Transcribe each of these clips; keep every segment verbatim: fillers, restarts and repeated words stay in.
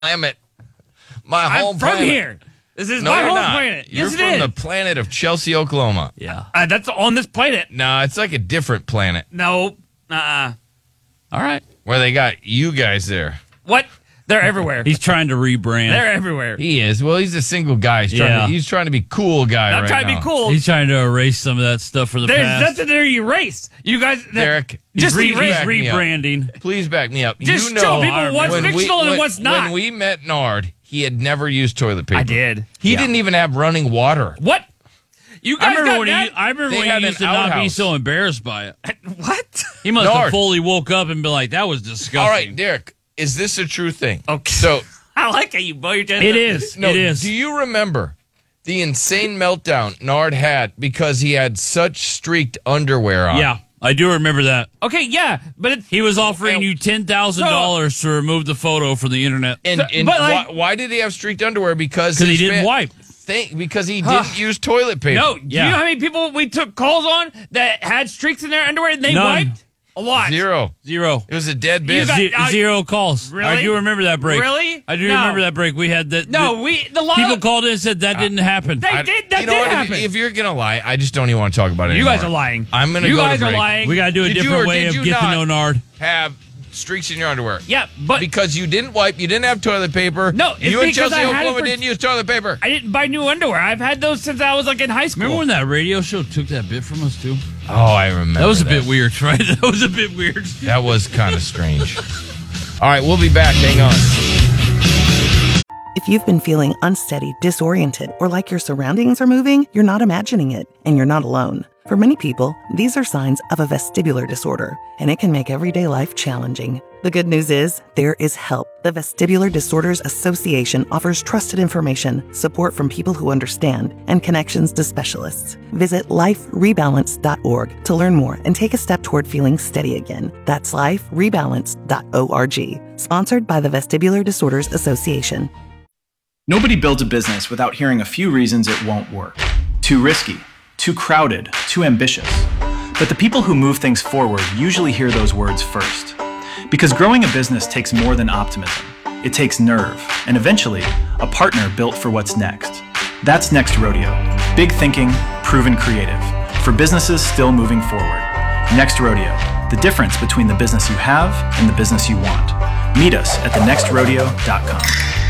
planet. My I'm home from planet. here. This is No, my you're home not. planet. You're Yes, from it is. the planet of Chelsea, Oklahoma. Yeah. Uh, that's on this planet. No, it's like a different planet No. Uh-uh. All right. where they got you guys there. What? They're everywhere. He's trying to rebrand. They're everywhere. He is. Well, he's a single guy. He's trying, Yeah. to, he's trying to be cool guy I'm right trying to now. be cool. He's trying to erase some of that stuff from the There's past. nothing there you erase. You guys, that- Derek, just Re- erase. back me up. rebranding. Please back me up. Just you know, show people what's when we- fictional and when- what's not. When we met Nard, he had never used toilet paper. I did. He Yeah. didn't even have running water. What? You I guys remember got when that? he, I remember They when had he an used to not be outhouse. so embarrassed by it. What? He must Nard. have fully woke up and been like, that was disgusting. All right, Derek, is this a true thing? Okay. So, I like how you blow your chest. It up. is. no, it is. do you remember the insane meltdown Nard had because he had such streaked underwear on? Yeah, I do remember that. Okay, yeah, but it's, He was offering you ten thousand dollars to remove the photo from the internet. And, So- and but, like- why, why did he have streaked underwear? Because Because he his didn't fa- wipe. Think, because he didn't use toilet paper. no. Do Yeah. you know how many people we took calls on that had streaks in their underwear and they None. wiped? A lot. Zero. Zero. It was a dead You bin. got- Ze- I- zero calls. Really? I do remember that break. Really? I do No. remember that break. We had that. No, the- we the lot people of, called in and said that didn't happen. They I- did. That you know did what? If- happen. If, you're gonna lie, I just don't even want to talk about it you anymore. guys are lying. I'm gonna You go to guys are break. lying. we got to do a Did you different or way did of you get to not know Nard. Have streaks in your underwear. Yeah, but Because you didn't wipe, you didn't have toilet paper. No, it's you and because Chelsea I had it Oklahoma for- didn't use toilet paper. I didn't buy new underwear. I've had those since I was like in high school. Remember when that radio show took that bit from us too? Oh, I remember. That was a bit weird, right? That was a bit weird. That was kind of strange. All right, we'll be back. Hang on. If you've been feeling unsteady, disoriented, or like your surroundings are moving, you're not imagining it, and you're not alone. For many people, these are signs of a vestibular disorder, and it can make everyday life challenging. The good news is, there is help. The Vestibular Disorders Association offers trusted information, support from people who understand, and connections to specialists. Visit life rebalance dot org to learn more and take a step toward feeling steady again. That's life rebalance dot org. Sponsored by the Vestibular Disorders Association. Nobody builds a business without hearing a few reasons it won't work. Too risky, too crowded, too ambitious. But the people who move things forward usually hear those words first. Because growing a business takes more than optimism. It takes nerve, and eventually, a partner built for what's next. That's Next Rodeo. Big thinking, proven creative. For businesses still moving forward. Next Rodeo. The difference between the business you have and the business you want. Meet us at the next rodeo dot com.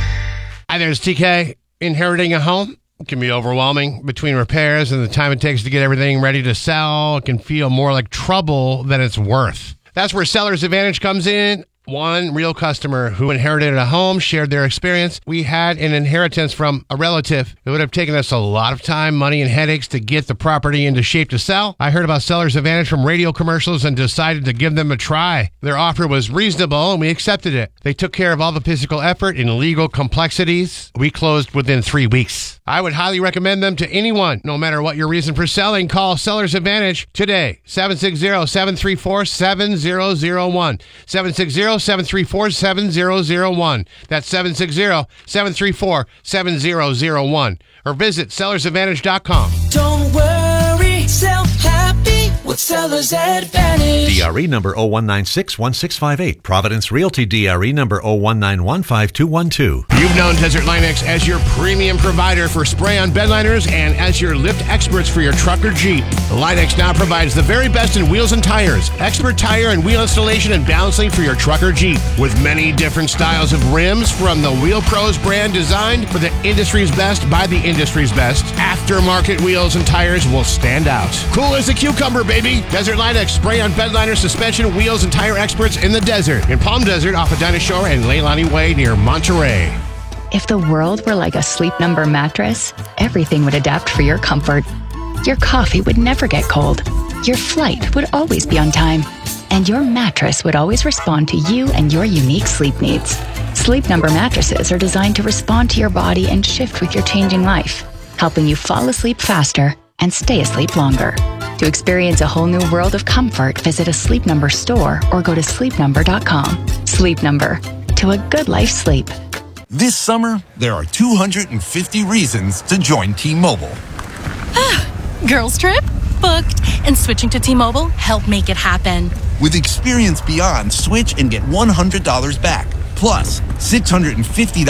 Hi, there's T K. Inheriting a home can be overwhelming. Between repairs and the time it takes to get everything ready to sell, it can feel more like trouble than it's worth. That's where Seller's Advantage comes in. One real customer who inherited a home shared their experience. We had an inheritance from a relative. It would have taken us a lot of time, money, and headaches to get the property into shape to sell. I heard about Seller's Advantage from radio commercials and decided to give them a try. Their offer was reasonable, and we accepted it. They took care of all the physical effort and legal complexities. We closed within three weeks. I would highly recommend them to anyone. No matter what your reason for selling, call Seller's Advantage today. seven six zero, seven three four, seven zero zero one. seven six zero, seven three four, seven zero zero one. That's seven six zero, seven three four, seven zero zero one. Or visit sellers advantage dot com. Don't worry, sell happy with Seller's Advantage. D R E number zero one nine six one six five eight. Providence Realty D R E number zero one nine one five two one two. You've known Desert Linex as your premium provider for spray-on bedliners and as your lift experts for your truck or Jeep. Linex now provides the very best in wheels and tires, expert tire and wheel installation and balancing for your truck or Jeep. With many different styles of rims from the Wheel Pros brand designed for the industry's best by the industry's best, aftermarket wheels and tires will stand out. Cool as a cucumber, baby. Desert Linex spray-on bedliner, suspension, wheels, and tire experts in the desert. In Palm Desert off of Dinah Shore and Leilani Way near Monterey. If the world were like a Sleep Number mattress, everything would adapt for your comfort. Your coffee would never get cold. Your flight would always be on time. And your mattress would always respond to you and your unique sleep needs. Sleep Number mattresses are designed to respond to your body and shift with your changing life, helping you fall asleep faster and stay asleep longer. To experience a whole new world of comfort, visit a Sleep Number store or go to sleep number dot com. Sleep Number. To a good life sleep. This summer, there are two hundred fifty reasons to join T-Mobile. Girls trip? Booked. And switching to T-Mobile helped make it happen. With experience beyond, switch and get one hundred dollars back. Plus, six hundred fifty